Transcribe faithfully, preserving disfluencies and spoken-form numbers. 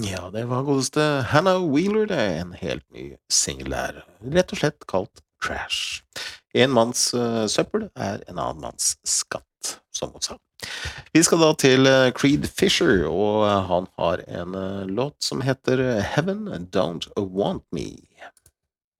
Ja, det var godeste Hannah Wheeler, det, en helt ny single der, rett og slett kalt Trash. En manns eh, søppel er en annen manns skatt, som hun sa. Vi skal da til eh, Creed Fisher, og eh, han har en eh, låt som heter Heaven Don't Want Me.